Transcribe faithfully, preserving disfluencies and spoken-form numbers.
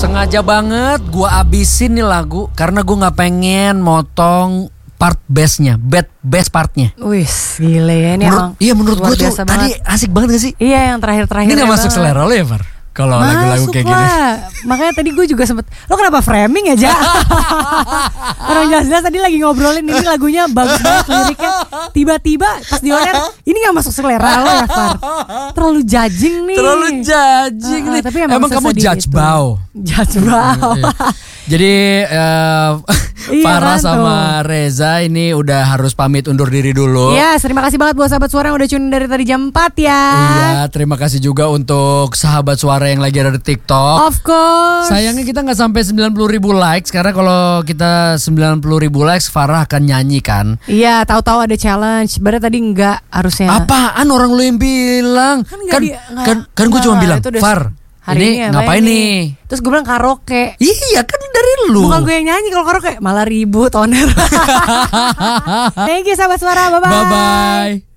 Sengaja banget gue abisin nih lagu karena gue nggak pengen motong part bassnya, bad bass partnya. Wih, gile ya ini menurut, emang. Iya menurut gue tuh banget. tadi asik banget gak sih? Iya yang terakhir-terakhir. Ini gak masuk banget. selera lo ya Far? Kalau lagu-lagu kayak gini. Makanya tadi gue juga sempet, lo kenapa framing aja? Orang jelas-jelas tadi lagi ngobrolin ini lagunya bagus banget liriknya. Tiba-tiba pas di on ini gak masuk selera lo ya Far. Terlalu judging nih. Terlalu judging uh, uh, nih. Tapi emang, emang kamu judge bow. Judge bow. Jadi uh, iya, Farah kan sama tuh. Reza ini udah harus pamit undur diri dulu. Iya, terima kasih banget buat sahabat suara yang udah tune dari tadi jam empat ya. Iya, terima kasih juga untuk sahabat suara yang lagi ada di TikTok. Of course. Sayangnya kita gak sampai sembilan puluh ribu likes. Karena kalau kita sembilan puluh ribu likes Farah akan nyanyi kan. Iya, tahu-tahu ada challenge. Berarti tadi enggak harusnya. Apaan orang lu yang bilang? Kan kan, di, kan, kan gue cuma bilang Far, hari ini, ini ngapain ini? nih? Terus gue bilang karaoke. Iya kan dari lu. Bukan gue yang nyanyi kalau karaoke. Malah ribut owner. Thank you sahabat suara. Bye-bye. Bye-bye.